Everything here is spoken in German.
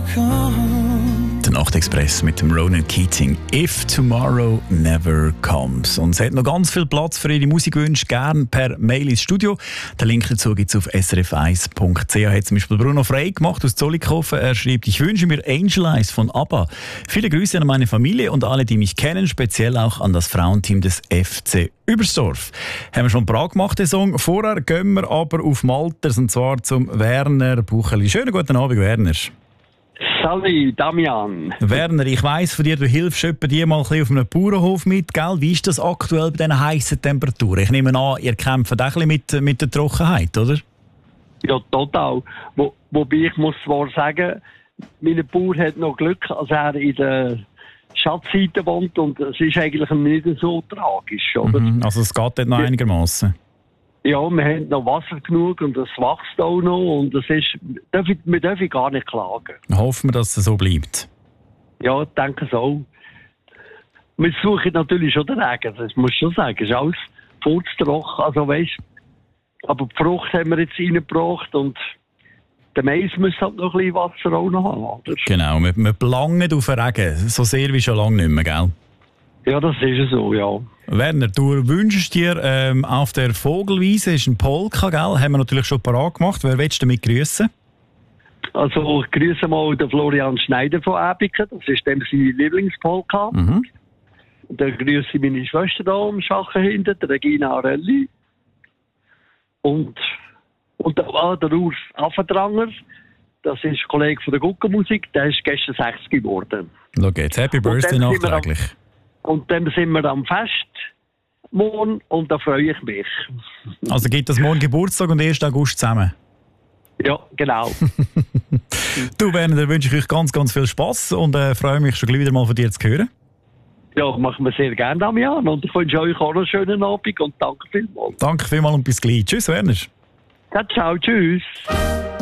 Der Nachtexpress mit dem Ronan Keating. If Tomorrow Never Comes. Und sie hat noch ganz viel Platz für ihre Musikwünsche, gerne per Mail ins Studio. Den Link dazu gibt es auf srf1.ch. Hat zum Beispiel Bruno Frey gemacht aus Zollikofen. Er schreibt: Ich wünsche mir Angel Eyes von ABBA. Viele Grüße an meine Familie und alle, die mich kennen, speziell auch an das Frauenteam des FC Übersdorf. Haben wir schon Prag gemacht, den Song. Vorher gehen wir aber auf Malters, und zwar zum Werner Bucheli. Schönen guten Abend, Werner. Salut, Damian. Werner, ich weiss von dir, du hilfst etwa die mal ein bisschen auf einem Bauernhof mit, gell? Wie ist das aktuell bei diesen heissen Temperaturen? Ich nehme an, ihr kämpft auch ein bisschen mit der Trockenheit, oder? Ja, total. Wobei ich muss zwar sagen, mein Bauer hat noch Glück, als er in der Schatzseite wohnt, und es ist eigentlich nicht so tragisch, oder? Also es geht dort noch einigermaßen. Ja, wir haben noch Wasser genug und es wächst auch noch, und es ist, wir dürfen gar nicht klagen. Hoffen wir, dass es so bleibt. Ja, ich denke so. Wir suchen natürlich schon den Regen, das muss ich schon sagen. Es ist alles furztrocken, also weisst, aber die Frucht haben wir jetzt reingebracht, und der Mais muss halt noch ein bisschen Wasser auch noch haben, oder? Genau, wir belangen auf den Regen, so sehr wie schon lange nicht mehr, gell? Ja, das ist so, ja. Werner, du wünschst dir auf der Vogelwiese, ist ein Polka, gell? Haben wir natürlich schon parat gemacht. Wer willst du damit grüßen? Also ich grüße mal den Florian Schneider von Ebiken, das ist dem seine Lieblingspolka. Und dann grüße ich meine Schwester da am Schachen hinten, die Regina Arelli. Und der Urs Affendranger, das ist ein Kollege von der Guckenmusik, der ist gestern 60 geworden. Schau jetzt, Happy Birthday nachträglich. Und dann sind wir am Fest morgen, und da freue ich mich. Also gibt es morgen Geburtstag und 1. August zusammen? Ja, genau. Du, Werner, dann wünsche ich euch ganz, ganz viel Spass und freue mich schon gleich wieder mal von dir zu hören. Ja, machen wir sehr gerne, Damian. Und ich wünsche euch auch einen schönen Abend und danke vielmals. Danke vielmals und bis gleich. Tschüss, Werner. Ja, ciao, tschüss.